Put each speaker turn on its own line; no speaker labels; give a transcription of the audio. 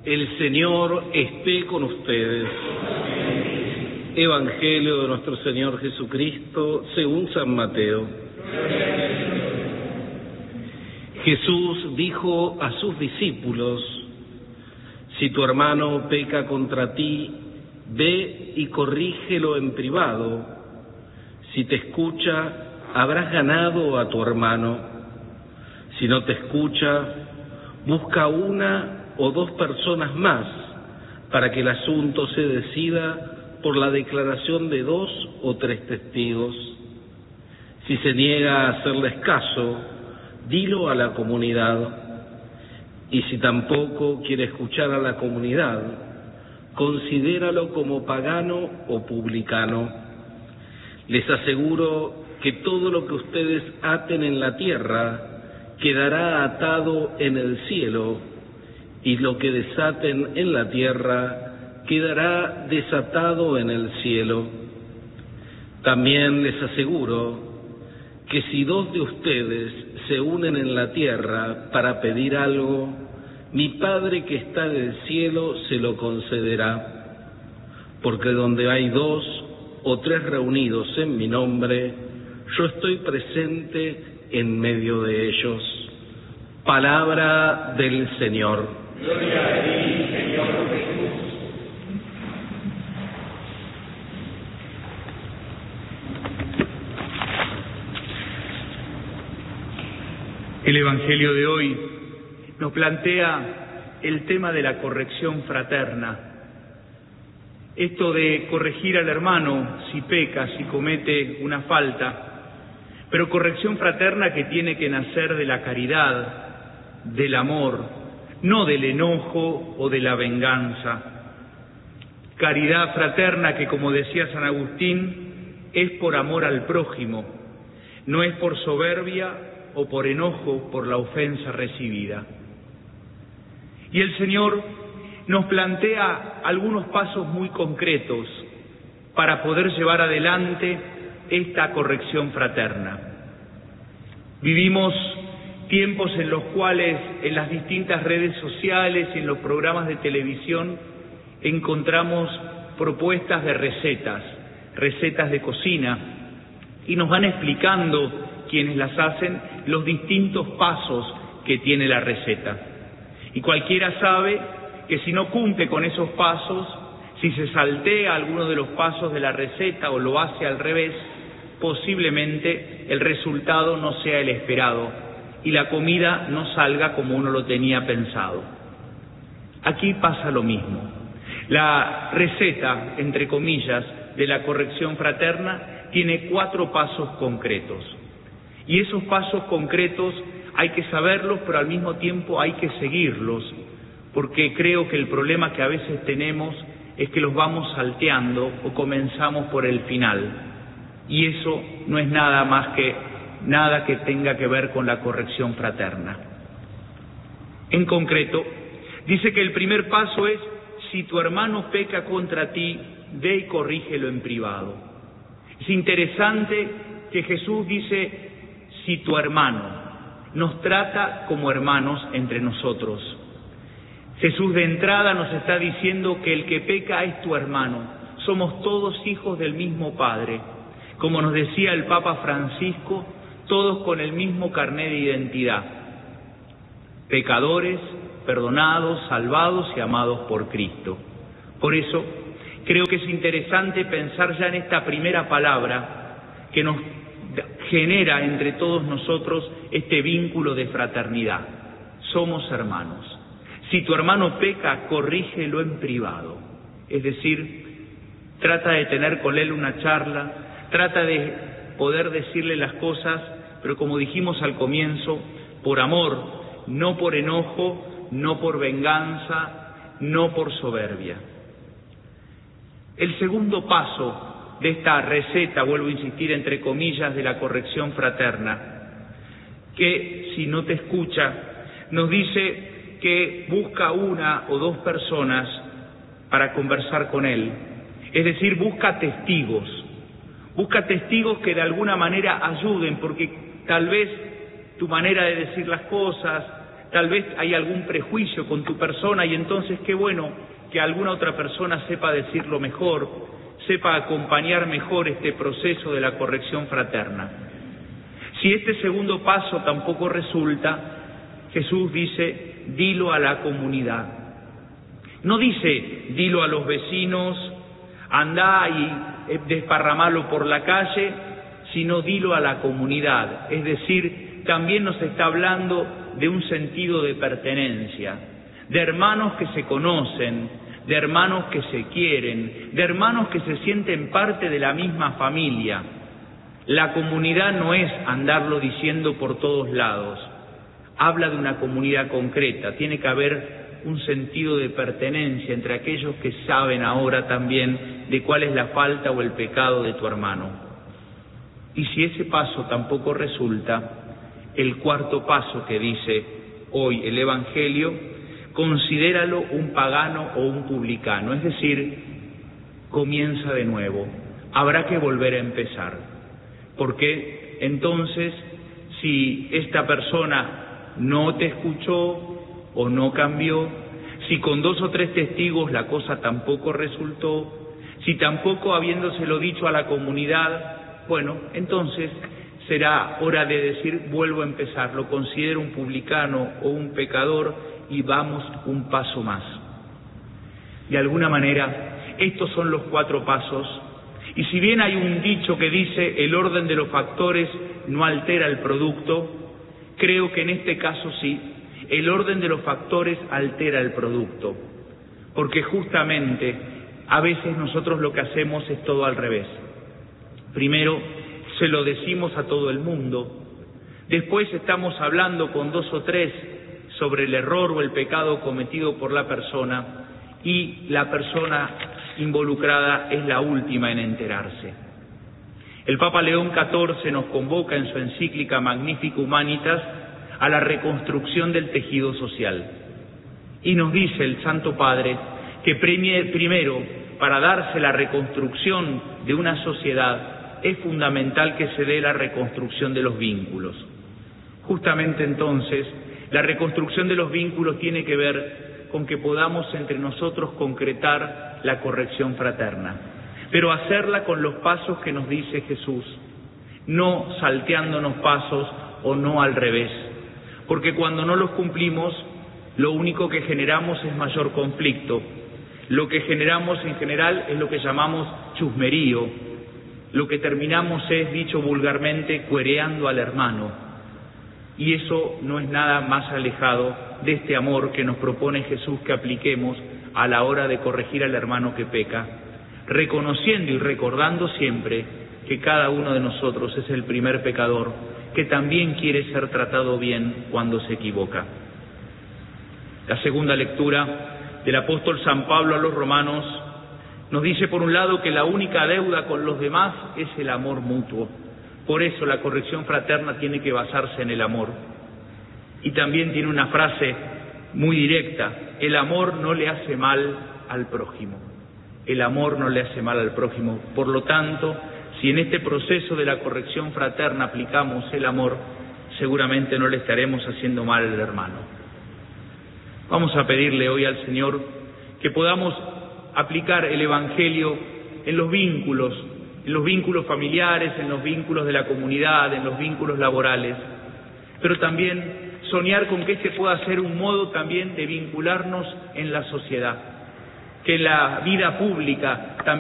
El Señor esté con ustedes. Evangelio de nuestro Señor Jesucristo según San Mateo. Jesús dijo a sus discípulos: si tu hermano peca contra ti, ve y corrígelo en privado. Si te escucha, habrás ganado a tu hermano. Si no te escucha, busca una o dos personas más para que el asunto se decida por la declaración de 2 o 3 testigos. Si se niega a hacerles caso, dilo a la comunidad. Y si tampoco quiere escuchar a la comunidad, considéralo como pagano o publicano. Les aseguro que todo lo que ustedes aten en la tierra quedará atado en el cielo, y lo que desaten en la tierra quedará desatado en el cielo. También les aseguro que si 2 de ustedes se unen en la tierra para pedir algo, mi Padre que está en el cielo se lo concederá. Porque donde hay 2 o 3 reunidos en mi nombre, yo estoy presente en medio de ellos. Palabra del Señor.
Gloria a ti, Señor Jesús. El Evangelio de hoy nos plantea el tema de la corrección fraterna. Esto de corregir al hermano si peca, si comete una falta, pero corrección fraterna que tiene que nacer de la caridad, del amor, no del enojo o de la venganza. Caridad fraterna que, como decía San Agustín, es por amor al prójimo, no es por soberbia o por enojo por la ofensa recibida. Y el Señor nos plantea algunos pasos muy concretos para poder llevar adelante esta corrección fraterna. Vivimos tiempos en los cuales en las distintas redes sociales y en los programas de televisión encontramos propuestas de recetas de cocina, y nos van explicando quienes las hacen los distintos pasos que tiene la receta. Y cualquiera sabe que si no cumple con esos pasos, si se saltea alguno de los pasos de la receta o lo hace al revés, posiblemente el resultado no sea el esperado y la comida no salga como uno lo tenía pensado. Aquí pasa lo mismo. La receta, entre comillas, de la corrección fraterna tiene 4 pasos concretos. Y esos pasos concretos hay que saberlos, pero al mismo tiempo hay que seguirlos, porque creo que el problema que a veces tenemos es que los vamos salteando o comenzamos por el final. Y eso no es nada que tenga que ver con la corrección fraterna. En concreto, dice que el primer paso es: si tu hermano peca contra ti, ve y corrígelo en privado. Es interesante que Jesús dice: si tu hermano, nos trata como hermanos entre nosotros. Jesús de entrada nos está diciendo que el que peca es tu hermano. Somos todos hijos del mismo Padre. Como nos decía el Papa Francisco, todos con el mismo carné de identidad. Pecadores, perdonados, salvados y amados por Cristo. Por eso, creo que es interesante pensar ya en esta primera palabra que nos genera entre todos nosotros este vínculo de fraternidad. Somos hermanos. Si tu hermano peca, corrígelo en privado. Es decir, trata de tener con él una charla, trata de poder decirle las cosas, pero como dijimos al comienzo, por amor, no por enojo, no por venganza, no por soberbia. El segundo paso de esta receta, vuelvo a insistir, entre comillas, de la corrección fraterna, que si no te escucha, nos dice que busca 1 o 2 personas para conversar con él. Es decir, busca testigos que de alguna manera ayuden, porque tal vez tu manera de decir las cosas, tal vez hay algún prejuicio con tu persona y entonces qué bueno que alguna otra persona sepa decirlo mejor, sepa acompañar mejor este proceso de la corrección fraterna. Si este segundo paso tampoco resulta, Jesús dice, dilo a la comunidad. No dice, dilo a los vecinos, andá y desparramalo por la calle, sino dilo a la comunidad. Es decir, también nos está hablando de un sentido de pertenencia, de hermanos que se conocen, de hermanos que se quieren, de hermanos que se sienten parte de la misma familia. La comunidad no es andarlo diciendo por todos lados, habla de una comunidad concreta, tiene que haber un sentido de pertenencia entre aquellos que saben ahora también de cuál es la falta o el pecado de tu hermano. Y si ese paso tampoco resulta, el cuarto paso que dice hoy el Evangelio, considéralo un pagano o un publicano, es decir, comienza de nuevo, habrá que volver a empezar, porque entonces si esta persona no te escuchó o no cambió, si con 2 o 3 testigos la cosa tampoco resultó, si tampoco habiéndoselo dicho a la comunidad, bueno, entonces será hora de decir, vuelvo a empezar, lo considero un publicano o un pecador y vamos un paso más. De alguna manera, estos son los 4 pasos, y si bien hay un dicho que dice el orden de los factores no altera el producto, creo que en este caso sí, el orden de los factores altera el producto, porque justamente a veces nosotros lo que hacemos es todo al revés. Primero, se lo decimos a todo el mundo, después estamos hablando con 2 o 3 sobre el error o el pecado cometido por la persona, y la persona involucrada es la última en enterarse. El Papa León XIV nos convoca en su encíclica Magnificat Humanitas a la reconstrucción del tejido social. Y nos dice el Santo Padre que primero, para darse la reconstrucción de una sociedad, es fundamental que se dé la reconstrucción de los vínculos. Justamente entonces, la reconstrucción de los vínculos tiene que ver con que podamos entre nosotros concretar la corrección fraterna, pero hacerla con los pasos que nos dice Jesús, no salteándonos pasos o no al revés, porque cuando no los cumplimos, lo único que generamos es mayor conflicto. Lo que generamos en general es lo que llamamos chusmerío. Lo que terminamos es, dicho vulgarmente, cuereando al hermano. Y eso no es nada más alejado de este amor que nos propone Jesús que apliquemos a la hora de corregir al hermano que peca, reconociendo y recordando siempre que cada uno de nosotros es el primer pecador, que también quiere ser tratado bien cuando se equivoca. La segunda lectura del apóstol San Pablo a los romanos nos dice, por un lado, que la única deuda con los demás es el amor mutuo. Por eso la corrección fraterna tiene que basarse en el amor. Y también tiene una frase muy directa, el amor no le hace mal al prójimo. El amor no le hace mal al prójimo. Por lo tanto, si en este proceso de la corrección fraterna aplicamos el amor, seguramente no le estaremos haciendo mal al hermano. Vamos a pedirle hoy al Señor que podamos aplicar el Evangelio en los vínculos familiares, en los vínculos de la comunidad, en los vínculos laborales, pero también soñar con que este pueda ser un modo también de vincularnos en la sociedad, que la vida pública también